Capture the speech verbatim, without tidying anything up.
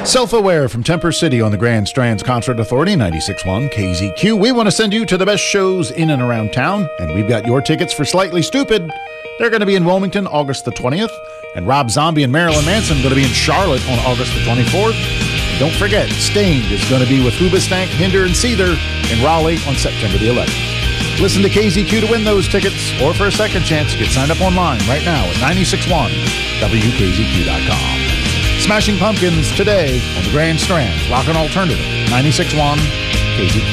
Self-Aware from Temper City on the Grand Strands Concert Authority, ninety-six point one K Z Q. We want to send you to the best shows in and around town, and we've got your tickets for Slightly Stupid. They're going to be in Wilmington August the twentieth, and Rob Zombie and Marilyn Manson going to be in Charlotte on August the twenty-fourth. And don't forget, Stained is going to be with Hoobastank, Hinder, and Seether in Raleigh on September the eleventh. Listen to K Z Q to win those tickets, or for a second chance, get signed up online right now at ninety-six point one W K Z Q dot com. Smashing Pumpkins today on the Grand Strand, Rock and Alternative, ninety-six point one K Z Q.